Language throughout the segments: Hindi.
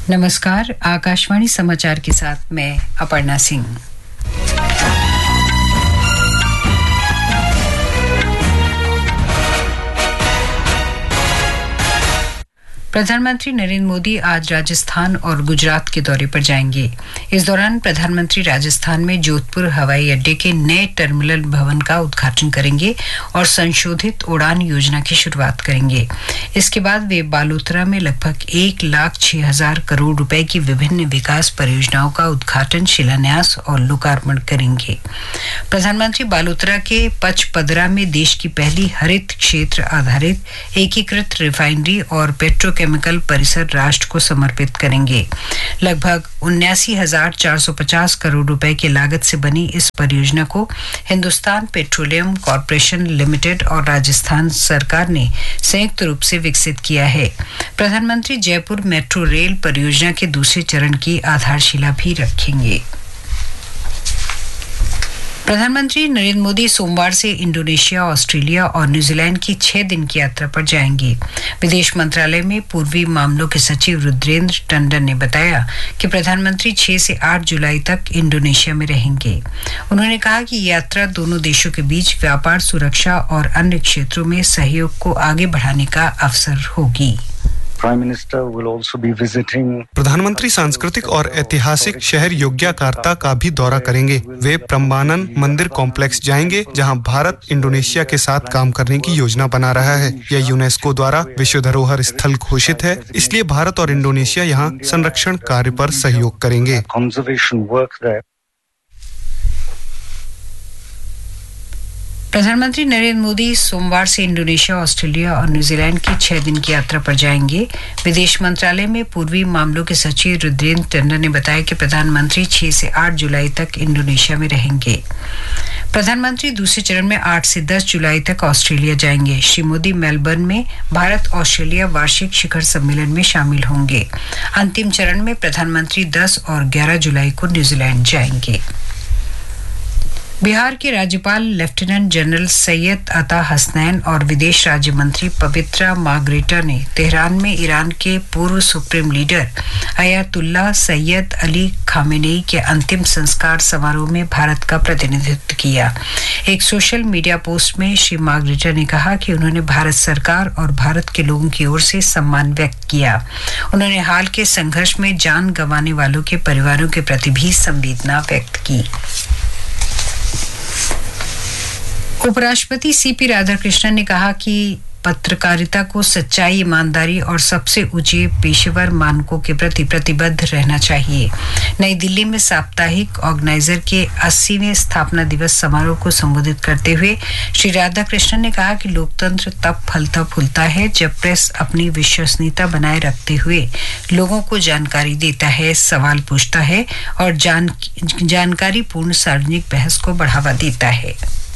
नमस्कार, आकाशवाणी समाचार के साथ मैं अपर्णा सिंह। प्रधानमंत्री नरेंद्र मोदी आज राजस्थान और गुजरात के दौरे पर जाएंगे। इस दौरान प्रधानमंत्री राजस्थान में जोधपुर हवाई अड्डे के नए टर्मिनल भवन का उद्घाटन करेंगे और संशोधित उड़ान योजना की शुरुआत करेंगे। इसके बाद वे बालोतरा में लगभग 1,06,000 करोड़ रुपए की विभिन्न विकास परियोजनाओं का उद्घाटन, शिलान्यास और लोकार्पण करेंगे। प्रधानमंत्री बालोतरा के पचपदरा में देश की पहली हरित क्षेत्र आधारित एकीकृत रिफाइनरी और पेट्रोकेमिकल परिसर राष्ट्र को समर्पित करेंगे। लगभग 79,450 करोड़ रुपए की लागत से बनी इस परियोजना को हिंदुस्तान पेट्रोलियम कॉर्पोरेशन लिमिटेड और राजस्थान सरकार ने संयुक्त रूप से विकसित किया है। प्रधानमंत्री जयपुर मेट्रो रेल परियोजना के दूसरे चरण की आधारशिला भी रखेंगे। प्रधानमंत्री नरेंद्र मोदी सोमवार से इंडोनेशिया, ऑस्ट्रेलिया और न्यूजीलैंड की 6 दिन की यात्रा पर जाएंगे। विदेश मंत्रालय में पूर्वी मामलों के सचिव रुद्रेंद्र टंडन ने बताया कि प्रधानमंत्री 6 से 8 जुलाई तक इंडोनेशिया में रहेंगे। उन्होंने कहा कि ये यात्रा दोनों देशों के बीच व्यापार, सुरक्षा और अन्य क्षेत्रों में सहयोग को आगे बढ़ाने का अवसर होगी। प्रधानमंत्री सांस्कृतिक और ऐतिहासिक शहर योग्याकार्ता का भी दौरा करेंगे। वे प्रम्बानन मंदिर कॉम्प्लेक्स जाएंगे, जहां भारत इंडोनेशिया के साथ काम करने की योजना बना रहा है। यह यूनेस्को द्वारा विश्व धरोहर स्थल घोषित है, इसलिए भारत और इंडोनेशिया यहां संरक्षण कार्य पर सहयोग करेंगे। प्रधानमंत्री नरेंद्र मोदी सोमवार से इंडोनेशिया, ऑस्ट्रेलिया और न्यूजीलैंड की 6 दिन की यात्रा पर जाएंगे। विदेश मंत्रालय में पूर्वी मामलों के सचिव रुद्रेंद्र टंडन ने बताया कि प्रधानमंत्री 6 से 8 जुलाई तक इंडोनेशिया में रहेंगे। प्रधानमंत्री दूसरे चरण में 8 से 10 जुलाई तक ऑस्ट्रेलिया जाएंगे। श्री मोदी मेलबर्न में भारत ऑस्ट्रेलिया वार्षिक शिखर सम्मेलन में शामिल होंगे। अंतिम चरण में प्रधानमंत्री 10 और 11 जुलाई को न्यूजीलैंड जाएंगे। बिहार के राज्यपाल लेफ्टिनेंट जनरल सैयद अता हसनैन और विदेश राज्य मंत्री पवित्रा मार्ग्रेटा ने तेहरान में ईरान के पूर्व supreme leader Ayatollah Syed Ali Khamenei के अंतिम संस्कार समारोह में भारत का प्रतिनिधित्व किया। एक सोशल मीडिया पोस्ट में श्री मार्ग्रेटा ने कहा कि उन्होंने भारत सरकार और भारत के लोगों की ओर से सम्मान व्यक्त किया। उन्होंने हाल के संघर्ष में जान गंवाने वालों के परिवारों के प्रति भी संवेदना व्यक्त की। उपराष्ट्रपति सीपी राधाकृष्णन ने कहा कि पत्रकारिता को सच्चाई, ईमानदारी और सबसे ऊंचे पेशेवर मानकों के प्रति प्रतिबद्ध रहना चाहिए। नई दिल्ली में साप्ताहिक ऑर्गेनाइजर के 80वें स्थापना दिवस समारोह को संबोधित करते हुए श्री राधाकृष्णन ने कहा कि लोकतंत्र तब फलता फूलता है जब प्रेस अपनी विश्वसनीयता बनाए रखते हुए लोगों को जानकारी देता है, सवाल पूछता है और जानकारीपूर्ण सार्वजनिक बहस को बढ़ावा देता है।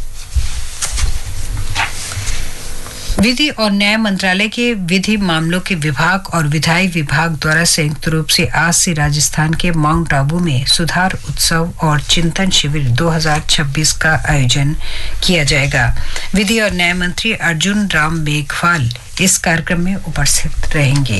विधि और न्याय मंत्रालय के विधि मामलों के विभाग और विधायी विभाग द्वारा संयुक्त रूप से आज से राजस्थान के माउंट आबू में सुधार उत्सव और चिंतन शिविर 2026 का आयोजन किया जाएगा। विधि और न्याय मंत्री अर्जुन राम मेघवाल इस कार्यक्रम में उपस्थित रहेंगे।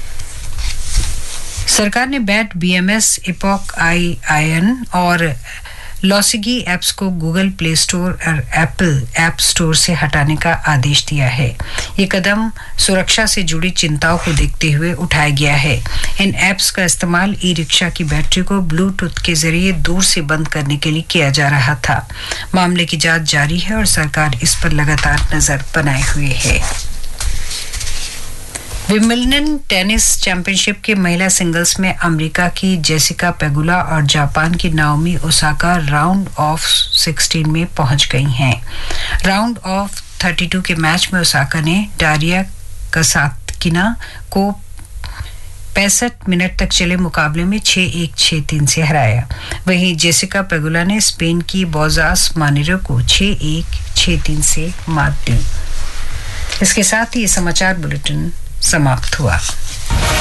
सरकार ने बैट बीएमएस, इपॉक आईआईएन और लॉसिगी ऐप्स को गूगल प्ले स्टोर और एप्पल ऐप स्टोर से हटाने का आदेश दिया है। ये कदम सुरक्षा से जुड़ी चिंताओं को देखते हुए उठाया गया है। इन ऐप्स का इस्तेमाल ई रिक्शा की बैटरी को ब्लूटूथ के जरिए दूर से बंद करने के लिए किया जा रहा था। मामले की जांच जारी है और सरकार इस पर लगातार नजर बनाए हुए है। विंबलडन टेनिस चैंपियनशिप के महिला सिंगल्स में अमेरिका की जेसिका पेगुला और जापान की नाओमी ओसाका राउंड ऑफ 16 में पहुंच गई हैं। राउंड ऑफ 32 के मैच में ओसाका ने डारिया कासातकिना को 65 मिनट तक चले मुकाबले में 6-1, 6-3 से हराया। वहीं जेसिका पेगुला ने स्पेन की बोजास मानेरो को 6-1, 6-3 से मात दी। इसके साथ ही ये समाचार बुलेटिन समाप्त हुआ।